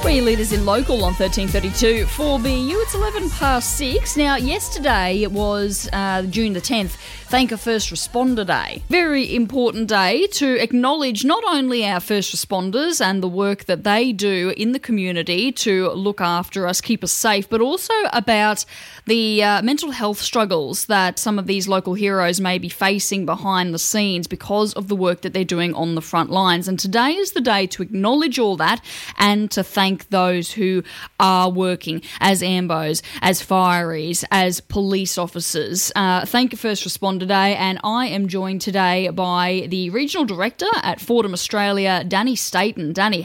We're your leaders in local on 1332 4BU. It's 11 past 6. Now, yesterday it was June the 10th, Thank a First Responder Day. Very important day to acknowledge not only our first responders and the work that they do in the community to look after us, keep us safe, but also about the mental health struggles that some of these local heroes may be facing behind the scenes because of the work that they're doing on the front lines. And today is the day to acknowledge all that and to thank those who are working as AMBOs, as fireys, as police officers. Thank a First Responder Day, and I am joined today by the Regional Director at Fordham Australia, Danny Staton. Danny,